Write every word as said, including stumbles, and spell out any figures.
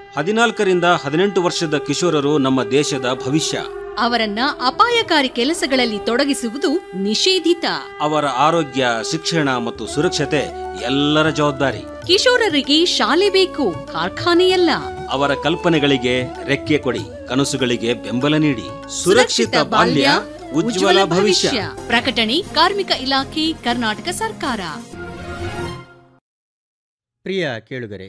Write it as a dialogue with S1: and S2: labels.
S1: ಹದಿನಾಲ್ಕರಿಂದ ಹದಿನೆಂಟು ವರ್ಷದ ಕಿಶೋರರು ನಮ್ಮ ದೇಶದ ಭವಿಷ್ಯ.
S2: ಅವರನ್ನ ಅಪಾಯಕಾರಿ ಕೆಲಸಗಳಲ್ಲಿ ತೊಡಗಿಸುವುದು ನಿಷೇಧಿತ.
S1: ಅವರ ಆರೋಗ್ಯ, ಶಿಕ್ಷಣ ಮತ್ತು ಸುರಕ್ಷತೆ ಎಲ್ಲರ ಜವಾಬ್ದಾರಿ.
S2: ಕಿಶೋರರಿಗೆ ಶಾಲೆ ಬೇಕು, ಕಾರ್ಖಾನೆಯಲ್ಲ.
S1: ಅವರ ಕಲ್ಪನೆಗಳಿಗೆ ರೆಕ್ಕೆ ಕೊಡಿ, ಕನಸುಗಳಿಗೆ ಬೆಂಬಲ ನೀಡಿ. ಸುರಕ್ಷಿತ ಬಾಲ್ಯ, ಉಜ್ವಲ ಭವಿಷ್ಯ.
S2: ಪ್ರಕಟಣೆ ಕಾರ್ಮಿಕ ಇಲಾಖೆ, ಕರ್ನಾಟಕ ಸರ್ಕಾರ.
S3: ಪ್ರಿಯ ಕೇಳುಗರೆ,